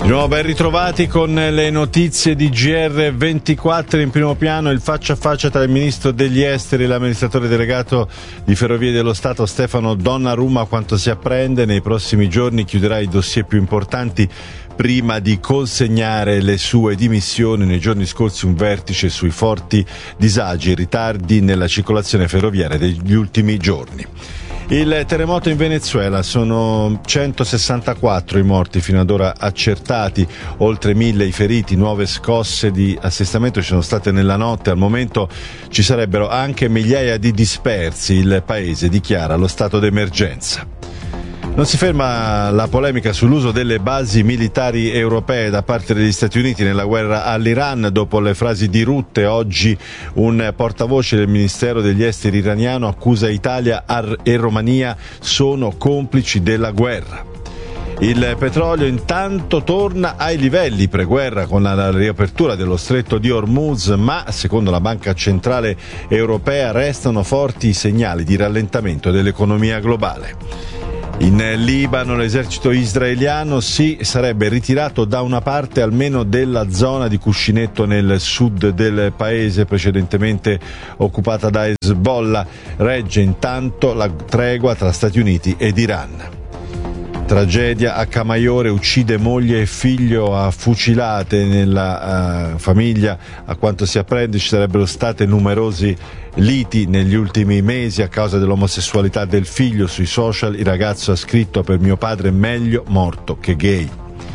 Di nuovo ben ritrovati con le notizie di GR24. In primo piano il faccia a faccia tra il ministro degli esteri e l'amministratore delegato di Ferrovie dello Stato Stefano Donnarumma. Quanto si apprende, nei prossimi giorni chiuderà i dossier più importanti prima di consegnare le sue dimissioni. Nei giorni scorsi un vertice sui forti disagi e ritardi nella circolazione ferroviaria degli ultimi giorni. Il terremoto in Venezuela, sono 164 i morti fino ad ora accertati, oltre 1000 i feriti, nuove scosse di assestamento ci sono state nella notte, al momento ci sarebbero anche migliaia di dispersi, il paese dichiara lo stato d'emergenza. Non si ferma la polemica sull'uso delle basi militari europee da parte degli Stati Uniti nella guerra all'Iran. Dopo le frasi di Rutte, oggi un portavoce del Ministero degli Esteri iraniano accusa Italia e Romania sono complici della guerra. Il petrolio intanto torna ai livelli preguerra con la riapertura dello stretto di Hormuz, ma secondo la Banca Centrale Europea restano forti i segnali di rallentamento dell'economia globale. In Libano l'esercito israeliano si sarebbe ritirato da una parte almeno della zona di cuscinetto nel sud del paese precedentemente occupata da Hezbollah. Regge intanto la tregua tra Stati Uniti ed Iran. Tragedia a Camaiore, uccide moglie e figlio a fucilate nella famiglia. A quanto si apprende ci sarebbero state numerosi liti negli ultimi mesi a causa dell'omosessualità del figlio. Sui social il ragazzo ha scritto: per mio padre è meglio morto che gay.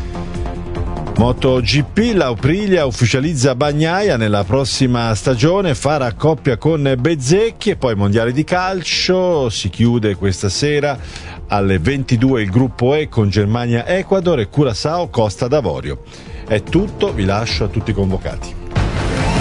MotoGP, l'Aprilia ufficializza Bagnaia nella prossima stagione, farà coppia con Bezzecchi. E poi mondiale di calcio, si chiude questa sera alle 22 il gruppo E con Germania, Ecuador e Curaçao, Costa d'Avorio. È tutto, vi lascio a tutti i convocati.